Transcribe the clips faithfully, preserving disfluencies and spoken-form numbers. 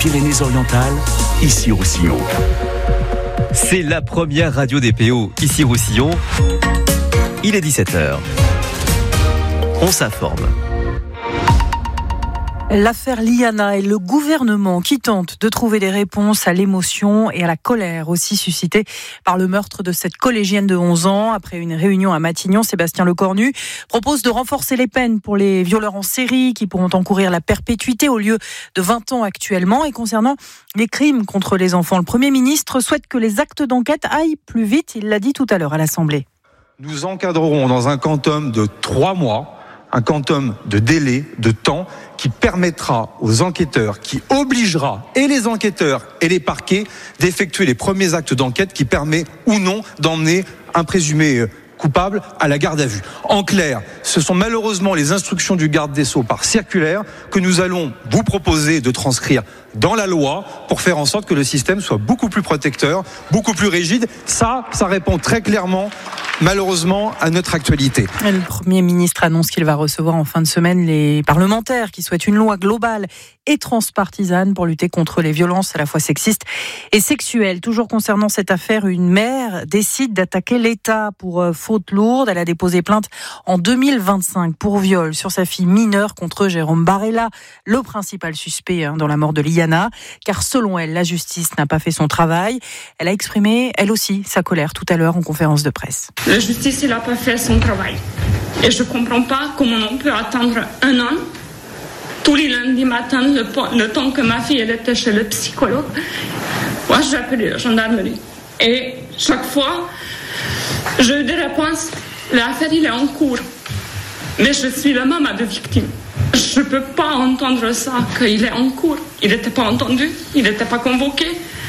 Pyrénées-Orientales, Issy-Roussillon. C'est la première radio des P O, Issy-Roussillon. Il est dix-sept heures. On s'informe. L'affaire Liana et le gouvernement qui tente de trouver des réponses à l'émotion et à la colère aussi suscitée par le meurtre de cette collégienne de onze ans. Après une réunion à Matignon, Sébastien Lecornu propose de renforcer les peines pour les violeurs en série qui pourront encourir la perpétuité au lieu de vingt ans actuellement. Et concernant les crimes contre les enfants, le Premier ministre souhaite que les actes d'enquête aillent plus vite. Il l'a dit tout à l'heure à l'Assemblée. Nous encadrerons dans un quantum de trois mois, un quantum de délai, de temps, qui permettra aux enquêteurs, qui obligera et les enquêteurs et les parquets d'effectuer les premiers actes d'enquête qui permet ou non d'emmener un présumé coupable à la garde à vue. En clair, ce sont malheureusement les instructions du garde des Sceaux par circulaire que nous allons vous proposer de transcrire dans la loi pour faire en sorte que le système soit beaucoup plus protecteur, beaucoup plus rigide. Ça, ça répond très clairement, malheureusement, à notre actualité. Le Premier ministre annonce qu'il va recevoir en fin de semaine les parlementaires qui souhaitent une loi globale et transpartisane pour lutter contre les violences à la fois sexistes et sexuelles. Toujours concernant cette affaire, une mère décide d'attaquer l'État pour faute lourde. Elle a déposé plainte en deux mille vingt-cinq pour viol sur sa fille mineure contre Jérôme Barella, le principal suspect dans la mort de Liana, car selon elle, la justice n'a pas fait son travail. Elle a exprimé, elle aussi, sa colère tout à l'heure en conférence de presse. La justice n'a pas fait son travail. Et je ne comprends pas comment on peut attendre un an, tous les lundis matins, le, le temps que ma fille elle était chez le psychologue. Moi, j'ai appelé la gendarmerie. Et chaque fois, j'ai eu des réponses. L'affaire, il est en cours. Mais je suis la maman de victime. Je ne peux pas entendre ça, qu'il est en cours. Il n'était pas entendu, il n'était pas convoqué.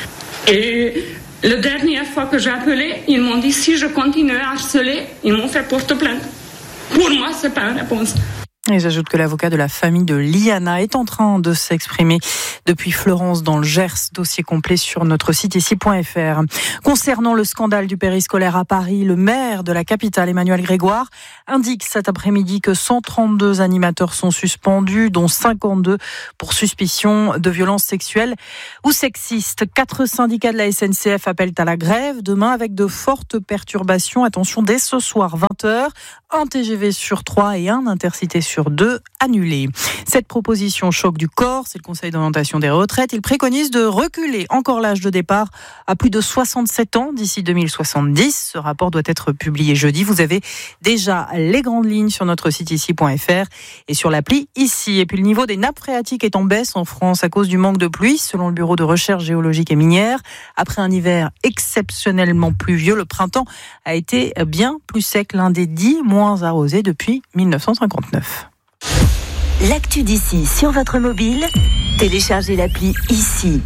Et la dernière fois que j'ai appelé, ils m'ont dit si je continue à harceler, ils m'ont fait porte plainte. Pour moi, ce n'est pas une réponse. Et j'ajoute que l'avocat de la famille de Liana est en train de s'exprimer depuis Florence dans le Gers. Dossier complet sur notre site ici point f r. Concernant le scandale du périscolaire à Paris, le maire de la capitale, Emmanuel Grégoire, indique cet après-midi que cent trente-deux animateurs sont suspendus, dont cinquante-deux pour suspicion de violences sexuelles ou sexistes. Quatre syndicats de la S N C F appellent à la grève demain avec de fortes perturbations. Attention, dès ce soir, vingt heures, un T G V sur trois et un Intercité sur deux annulés. Cette proposition choque du corps, c'est le Conseil d'orientation des retraites. Il préconise de reculer encore l'âge de départ à plus de soixante-sept ans d'ici deux mille soixante-dix. Ce rapport doit être publié jeudi. Vous avez déjà les grandes lignes sur notre site ici point f r et sur l'appli Ici. Et puis le niveau des nappes phréatiques est en baisse en France à cause du manque de pluie, selon le Bureau de recherche géologique et minière. Après un hiver exceptionnellement pluvieux, le printemps a été bien plus sec, l'un des dix moins arrosés depuis mille neuf cent cinquante-neuf. L'actu d'ici sur votre mobile, téléchargez l'appli Ici.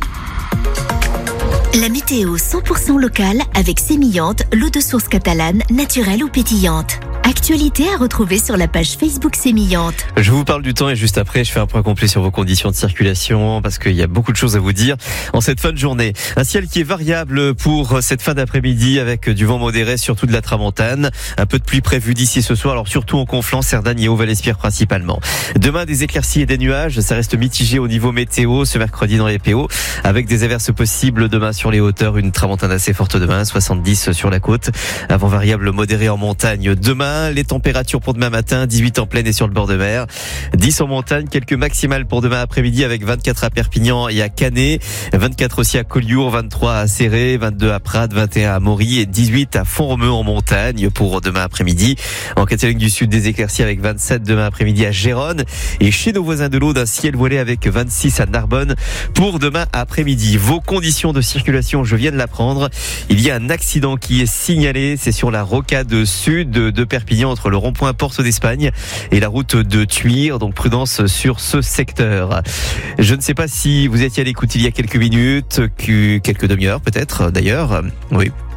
La météo cent pour cent locale avec Sémillante, l'eau de source catalane, naturelle ou pétillante. Actualité à retrouver sur la page Facebook Sémillante. Je vous parle du temps et juste après, je fais un point complet sur vos conditions de circulation parce qu'il y a beaucoup de choses à vous dire en cette fin de journée. Un ciel qui est variable pour cette fin d'après-midi avec du vent modéré, surtout de la tramontane. Un peu de pluie prévue d'ici ce soir, alors surtout en Conflans, Cerdagne et Haut-Vallespierre principalement. Demain, des éclaircies et des nuages. Ça reste mitigé au niveau météo ce mercredi dans les P O avec des averses possibles demain sur les hauteurs. Une tramontane assez forte demain, soixante-dix sur la côte. Avant variable modéré en montagne demain. Les températures pour demain matin, dix-huit en plaine et sur le bord de mer, dix en montagne, quelques maximales pour demain après-midi avec vingt-quatre à Perpignan et à Canet, vingt-quatre aussi à Collioure, vingt-trois à Céré, vingt-deux à Prades, vingt et un à Mory et dix-huit à Font-Romeu en montagne pour demain après-midi. En Catalogne du Sud, des éclaircies avec vingt-sept demain après-midi à Gérone et chez nos voisins de l'Aude, un ciel voilé avec vingt-six à Narbonne pour demain après-midi. Vos conditions de circulation, je viens de l'apprendre. Il y a un accident qui est signalé, c'est sur la rocade sud de Perpignan entre le rond-point Porte d'Espagne et la route de Tuire, donc prudence sur ce secteur. Je ne sais pas si vous étiez à l'écoute il y a quelques minutes, quelques demi-heures peut-être d'ailleurs. Oui.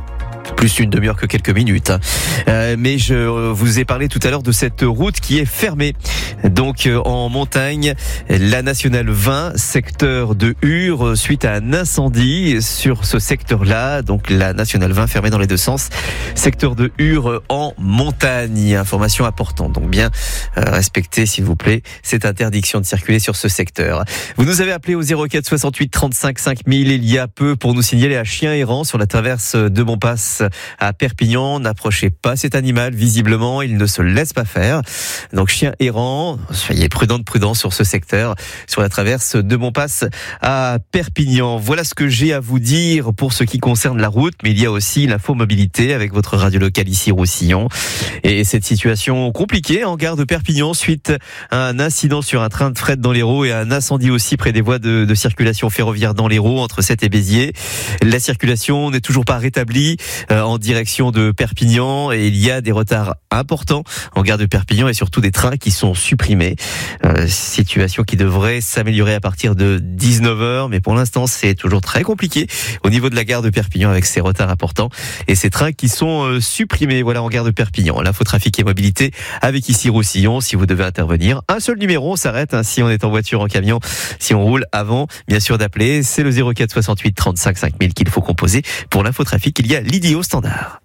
plus une demi-heure que quelques minutes. Euh, mais je vous ai parlé tout à l'heure de cette route qui est fermée. Donc euh, en montagne, la nationale vingt, secteur de Hure, suite à un incendie sur ce secteur-là. Donc la nationale vingt fermée dans les deux sens. Secteur de Hure en montagne. Information importante. Donc bien euh, respectez s'il vous plaît cette interdiction de circuler sur ce secteur. Vous nous avez appelé au zéro quatre soixante-huit trente-cinq cinq mille il y a peu pour nous signaler un chien errant sur la traverse de Montpasse à Perpignan. N'approchez pas cet animal, visiblement il ne se laisse pas faire. Donc chien errant, soyez prudents, prudents sur ce secteur, sur la traverse de Montpasse à Perpignan. Voilà ce que j'ai à vous dire pour ce qui concerne la route, mais il y a aussi l'info mobilité avec votre radio locale ici Roussillon. Et cette situation compliquée en gare de Perpignan suite à un incident sur un train de fret dans l'Hérault et à un incendie aussi près des voies de, de circulation ferroviaire dans l'Hérault entre Sète et Béziers. La circulation n'est toujours pas rétablie euh, en direction de Perpignan et il y a des retards importants en gare de Perpignan et surtout des trains qui sont supprimés. Euh, situation qui devrait s'améliorer à partir de dix-neuf heures, mais pour l'instant c'est toujours très compliqué au niveau de la gare de Perpignan avec ces retards importants et ces trains qui sont euh, supprimés. Voilà en gare de Perpignan. L'info trafic et mobilité avec ici Roussillon. Si vous devez intervenir, un seul numéro, on s'arrête hein, si on est en voiture, en camion, si on roule avant, bien sûr d'appeler. C'est le zéro quatre soixante-huit trente-cinq cinq mille qu'il faut composer. Pour l'info trafic, il y a Lydie au standard.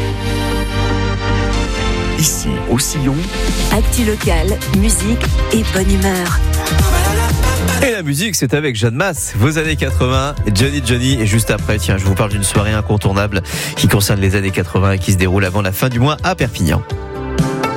Ici, Roussillon. Actu locale, musique et bonne humeur. Et la musique, c'est avec Jeanne Masse, vos années quatre-vingts, Johnny Johnny. Et juste après, tiens, je vous parle d'une soirée incontournable qui concerne les années quatre-vingts et qui se déroule avant la fin du mois à Perpignan.